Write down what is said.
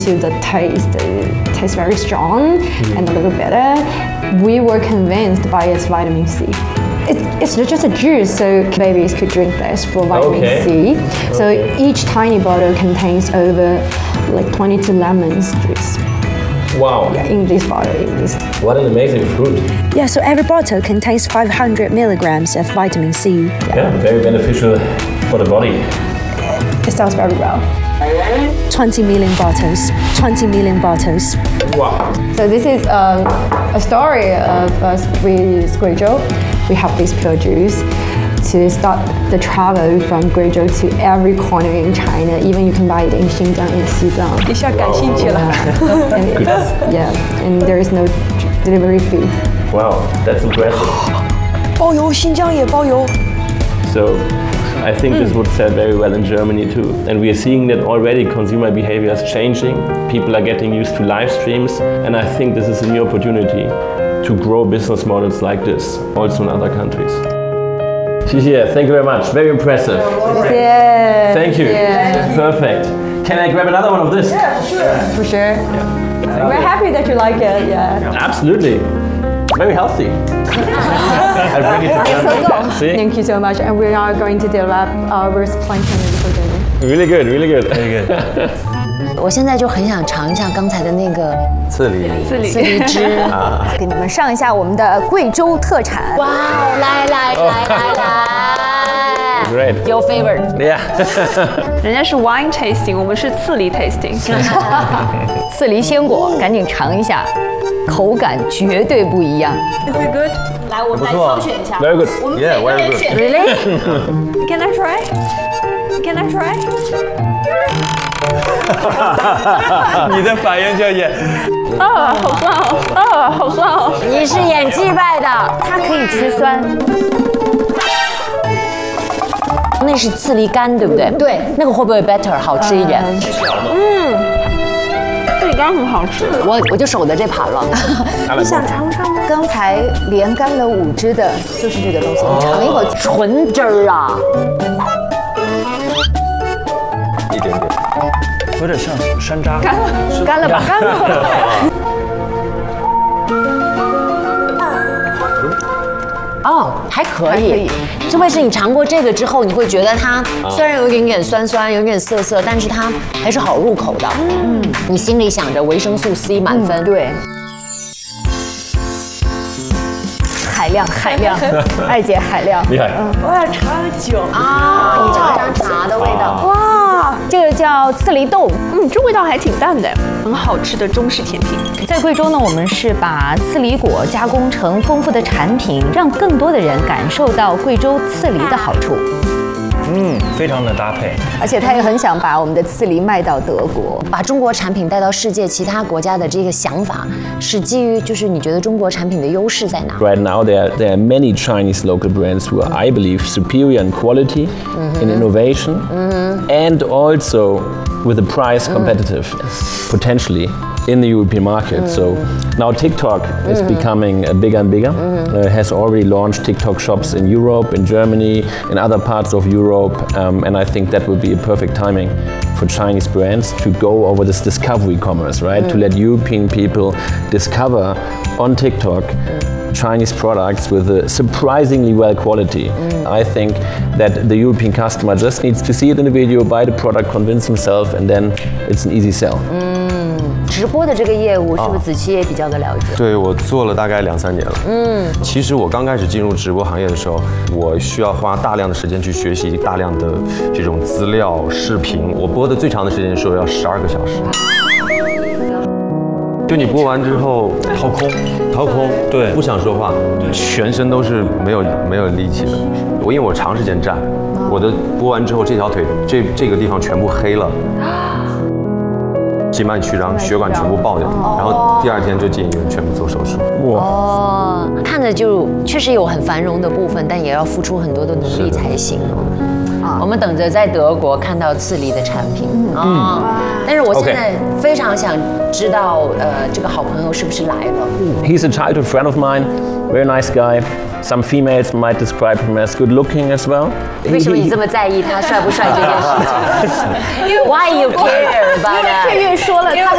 to the taste. It tastes very strong and a little bitter. We were convinced by its vitamin C. It's just a juice, so babies could drink this for vitamin C. So each tiny bottle contains over like 22 lemons juice. Wow. Yeah, in this bottle. What an amazing fruit. Yeah, so every bottle contains 500 milligrams of vitamin C. Yeah, very beneficial for the body. It sounds very well. 20 million bottles. 20 million bottles. Wow. So this is a story of us with Guizhou. We have this pure juice to start the travel from Guizhou to every corner in China. Even you can buy it in Xinjiang and Xizang. 一下感兴趣了。 Yeah, and there is no delivery fee. Wow, that's impressive. 包邮，新疆也包邮。 So I think this would sell very well in Germany too. And we are seeing that already consumer behavior is changing. People are getting used to live streams. And I think this is a new opportunity to grow business models like this also in other countries. Xie, thank you very much. Very impressive. Yeah. Thank you. Yeah. Perfect. Can I grab another one of this? Yeah, sure. For sure. Yeah. We're happy that you like it. Yeah. Absolutely. Very healthy. I'll bring it to Germany. See? Thank you so much. And we are going to develop our plantain for Germany. Really good, really good. Very good. 我现在就很想尝一下刚才的那个刺梨汁啊， 给你们上一下我们的贵州特产。 哇，来来 ，Great. Your favorite. Yeah. 人家是 wine tasting， 我们是刺梨 tasting。 刺梨鲜果，赶紧尝一下，口感绝对不一样。 Is it good? 来，我们来挑选一下。 Very good. 我们 Yeah, very good. Really? Can I try? Can I try? 你的反应就也啊，好酸哦！啊，好酸哦！ 你是演技派的， 它可以吃酸。 那是刺梨干，对不对？ 对， 那个会不会 better 好吃一点？ 刺梨干很好吃。 我就守着这盘了。 你想尝尝吗？刚才连干了5只的，就是这个东西，你尝一口。 纯汁儿啊， 一点点，有点像山楂。 干了吧？干了。 哦，还可以。这会是你尝过这个之后，你会觉得它虽然有一点点酸酸，有点涩涩，但是它还是好入口的。你心里想着维生素 C 满分。 对。海量，二姐海量。 厉害。 我要尝酒啊，你尝尝茶的味道。 哇，这个叫刺梨豆。 这味道还挺淡的，很好吃的中式甜品。 在贵州呢，我们是把刺梨果加工成丰富的产品，让更多的人感受到贵州刺梨的好处。 非常的搭配。 而且他也很想把我们的刺梨卖到德国， 把中国产品带到世界其他国家的这个想法，是基于就是你觉得中国产品的优势在哪 Right now, there are many Chinese local brands who are, I believe, superior in quality, in innovation, and also with the price competitive, potentially, in the European market. So now TikTok is becoming bigger and bigger. Has already launched TikTok shops in Europe, in Germany, in other parts of Europe, and I think that will be a perfect timing for Chinese brands to go over this discovery commerce, right? To let European people discover on TikTok Chinese products with a surprisingly well quality. I think that the European customer just needs to see it in the video, buy the product, convince himself, and then it's an easy sell. 直播的这个业务是不是子期也比较的了解？ 对，我做了大概2、3年了。其实我刚开始进入直播行业的时候，我需要花大量的时间去学习大量的这种资料、视频。我播的最长的时间说要12个小时。就你播完之后掏空，对，不想说话，全身都是没有力气的。因为我长时间站，我的播完之后这条腿这个地方全部黑了。静脉曲张，血管全部爆掉，然后第2天就进医院，全部做手术。 哦，看着就确实有很繁荣的部分，但也要付出很多的努力才行哦。我们等着在德国看到刺梨的产品但是我现在非常想知道，这个好朋友是不是来了 He's a childhood friend of mine, very nice guy. Some females might describe him as good looking as well. 为什么你这么在意他帅不帅这件事情？Why you care about that? 月月说了他的